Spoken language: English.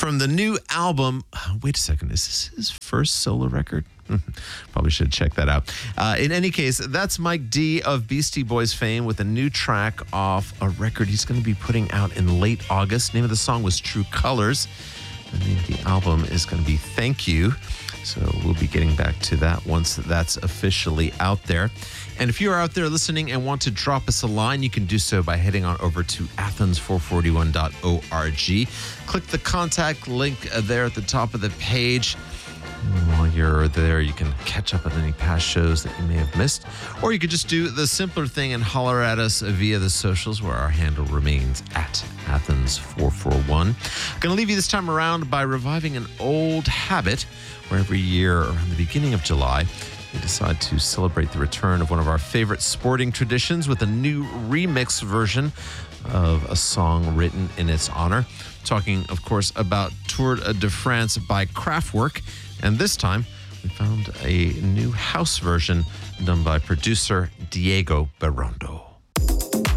from the new album. Wait a second, is this his first solo record? Probably should check that out. In any case, that's Mike D of Beastie Boys fame with a new track off a record he's going to be putting out in late August. Name of the song was True Colors. The name of the album is going to be Thank You. So we'll be getting back to that once that's officially out there. And if you are out there listening and want to drop us a line, you can do so by heading on over to athens441.org. Click the contact link there at the top of the page. And while you're there, you can catch up on any past shows that you may have missed. Or you could just do the simpler thing and holler at us via the socials, where our handle remains at Athens441. I'm going to leave you this time around by reviving an old habit where every year around the beginning of July, we decide to celebrate the return of one of our favorite sporting traditions with a new remix version of a song written in its honor. Talking, of course, about Tour de France by Kraftwerk. And this time, we found a new house version done by producer Diego Berondo.